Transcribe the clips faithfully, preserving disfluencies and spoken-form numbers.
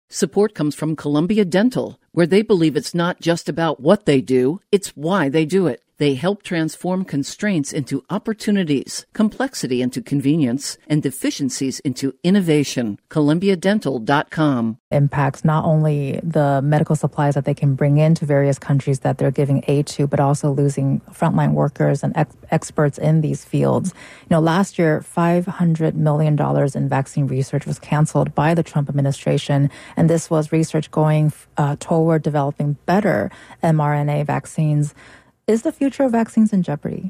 Support comes from Columbia Dental, where they believe it's not just about what they do, it's why they do it. They help transform constraints into opportunities, complexity into convenience, and deficiencies into innovation. Columbia Dental dot com. Impacts not only the medical supplies that they can bring into various countries that they're giving aid to, but also losing frontline workers and ex- experts in these fields. You know, last year, five hundred million dollars in vaccine research was canceled by the Trump administration, and this was research going uh, toward developing better mRNA vaccines. Is the future of vaccines in jeopardy?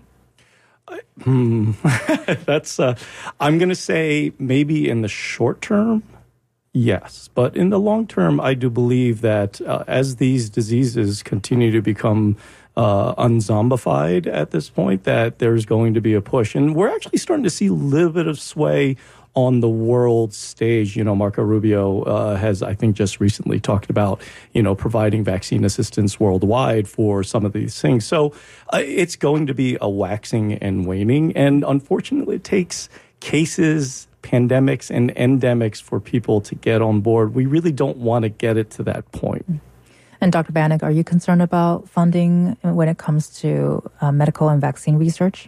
Hmm. That's, uh, I'm going to say maybe in the short term, yes. But in the long term, I do believe that uh, as these diseases continue to become uh, unzombified at this point, that there's going to be a push. And we're actually starting to see a little bit of sway on the world stage. You know, Marco Rubio uh, has, I think, just recently talked about, you know, providing vaccine assistance worldwide for some of these things. So uh, it's going to be a waxing and waning. And unfortunately, it takes cases, pandemics, and endemics for people to get on board. We really don't want to get it to that point. And Doctor Banik, are you concerned about funding when it comes to uh, medical and vaccine research?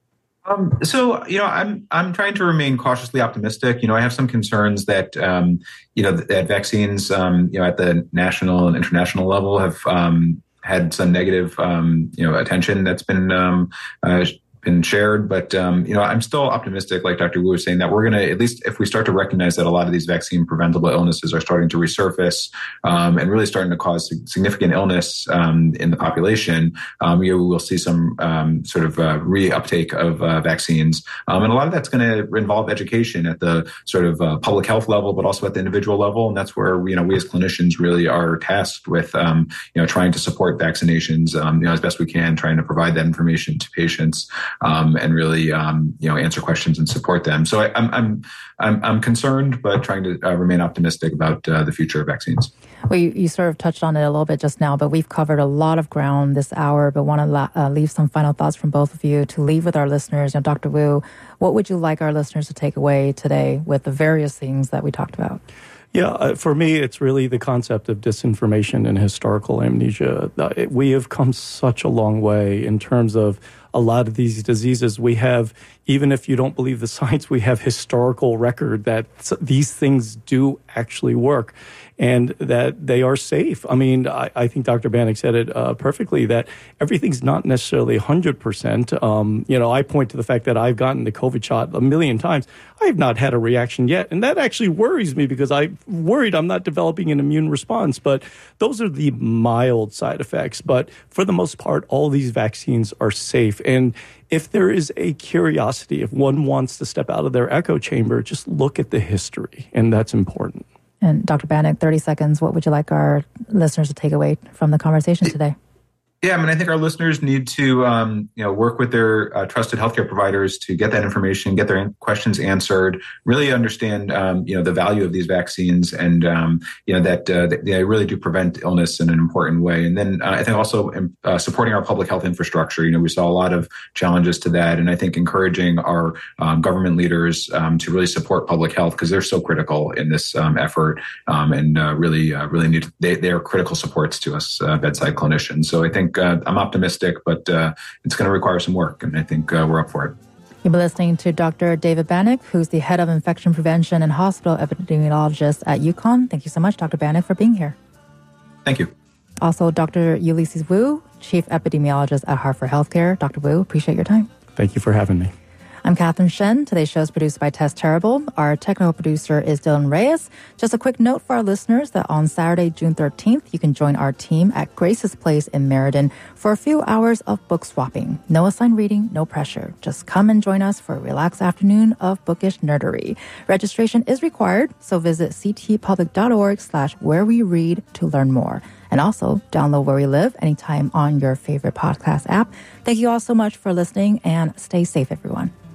Um, so, you know, I'm I'm trying to remain cautiously optimistic. You know, I have some concerns that, um, you know, that vaccines, um, you know, at the national and international level have um, had some negative, um, you know, attention that's been um, uh, been shared. But, um, you know, I'm still optimistic, like Doctor Wu was saying, that we're going to, at least if we start to recognize that a lot of these vaccine preventable illnesses are starting to resurface um, and really starting to cause significant illness um, in the population, um, you know, we'll see some um, sort of uh, re-uptake of uh, vaccines. Um, and a lot of that's going to involve education at the sort of uh, public health level, but also at the individual level. And that's where, you know, we as clinicians really are tasked with, um, you know, trying to support vaccinations, um, you know, as best we can, trying to provide that information to patients. Um, and really, um, you know, answer questions and support them. So I, I'm, I'm, I'm, I'm concerned, but trying to uh, remain optimistic about uh, the future of vaccines. Well, you, you sort of touched on it a little bit just now, but we've covered a lot of ground this hour. But want to la- uh, leave some final thoughts from both of you to leave with our listeners. You know, Doctor Wu, what would you like our listeners to take away today with the various things that we talked about? Yeah, uh, for me, it's really the concept of disinformation and historical amnesia. Uh, it, we have come such a long way in terms of a lot of these diseases. We have, even if you don't believe the science, we have historical record that these things do actually work and that they are safe. I mean, I, I think Doctor Banik said it uh, perfectly, that everything's not necessarily one hundred percent. Um, you know, I point to the fact that I've gotten the COVID shot a million times. I have not had a reaction yet. And that actually worries me because I'm worried I'm not developing an immune response. But those are the mild side effects. But for the most part, all these vaccines are safe. And if there is a curiosity, if one wants to step out of their echo chamber, just look at the history. And that's important. And Doctor Banik, thirty seconds, what would you like our listeners to take away from the conversation today? Yeah, I mean, I think our listeners need to, um, you know, work with their uh, trusted healthcare providers to get that information, get their questions answered, really understand, um, you know, the value of these vaccines and, um, you know, that uh, they really do prevent illness in an important way. And then uh, I think also uh, supporting our public health infrastructure. You know, we saw a lot of challenges to that. And I think encouraging our um, government leaders um, to really support public health because they're so critical in this um, effort um, and uh, really, uh, really need, to, they, they are critical supports to us uh, bedside clinicians. So I think Uh, I'm optimistic, but uh, it's going to require some work, and I think uh, we're up for it. You've been listening to Doctor David Banik, who's the head of infection prevention and hospital epidemiologist at UConn. Thank you so much, Doctor Banik, for being here. Thank you. Also, Doctor Ulysses Wu, chief epidemiologist at Hartford Healthcare. Doctor Wu, appreciate your time. Thank you for having me. I'm Catherine Shen. Today's show is produced by Tess Terrible. Our technical producer is Dylan Reyes. Just a quick note for our listeners that on Saturday, June thirteenth, you can join our team at Grace's Place in Meriden for a few hours of book swapping. No assigned reading, no pressure. Just come and join us for a relaxed afternoon of bookish nerdery. Registration is required, so visit ctpublic.org slash where we read to learn more. And also, download Where We Live anytime on your favorite podcast app. Thank you all so much for listening, and stay safe, everyone.